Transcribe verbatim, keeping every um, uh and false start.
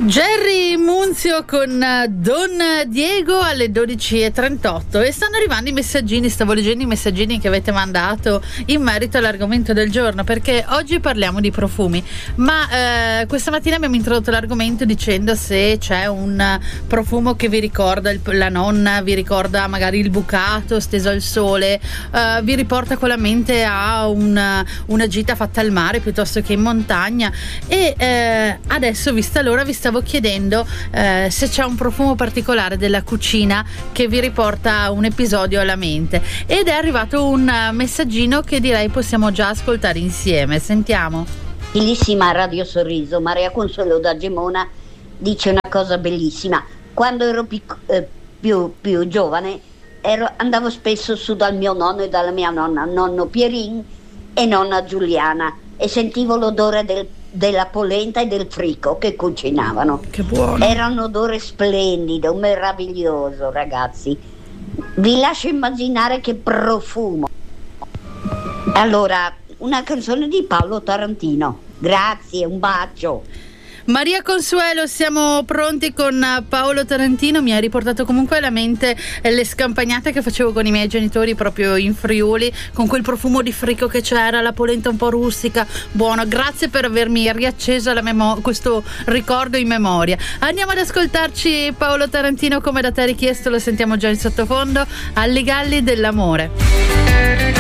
Jerry Munzio con Don Diego alle dodici e trentotto e stanno arrivando i messaggini, stavo leggendo i messaggini che avete mandato in merito all'argomento del giorno, perché oggi parliamo di profumi, ma eh, questa mattina abbiamo introdotto l'argomento dicendo se c'è un profumo che vi ricorda il, la nonna, vi ricorda magari il bucato steso al sole, eh, vi riporta con la mente a una, una gita fatta al mare piuttosto che in montagna, e eh, adesso vista l'ora vi stavo chiedendo eh, se c'è un profumo particolare della cucina che vi riporta un episodio alla mente, ed è arrivato un messaggino che direi possiamo già ascoltare insieme. Sentiamo. Bellissima Radio Sorriso, Maria Consuelo da Gemona dice una cosa bellissima. Quando ero pic- eh, più, più giovane ero, andavo spesso su dal mio nonno e dalla mia nonna, nonno Pierin e nonna Giuliana, e sentivo l'odore del della polenta e del frico che cucinavano. Che buono. Era un odore splendido, meraviglioso, ragazzi. Vi lascio immaginare che profumo. Allora, una canzone di Paolo Tarantino. Grazie, un bacio. Maria Consuelo, siamo pronti con Paolo Tarantino. Mi ha riportato comunque alla mente le scampagnate che facevo con i miei genitori proprio in Friuli, con quel profumo di frico che c'era, la polenta un po' rustica. Buono, grazie per avermi riacceso la memo- questo ricordo in memoria. Andiamo ad ascoltarci Paolo Tarantino come da te richiesto, lo sentiamo già in sottofondo, Alli Galli dell'amore.